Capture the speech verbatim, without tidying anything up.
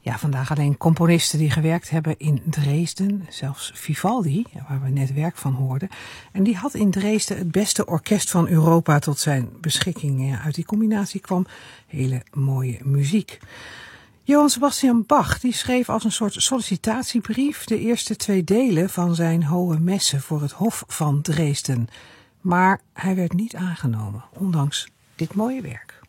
Ja, vandaag alleen componisten die gewerkt hebben in Dresden. Zelfs Vivaldi, waar we net werk van hoorden. En die had in Dresden het beste orkest van Europa tot zijn beschikking. Ja, uit die combinatie kwam hele mooie muziek. Johann Sebastian Bach die schreef als een soort sollicitatiebrief de eerste twee delen van zijn Hohe Messe voor het Hof van Dresden. Maar hij werd niet aangenomen, ondanks dit mooie werk.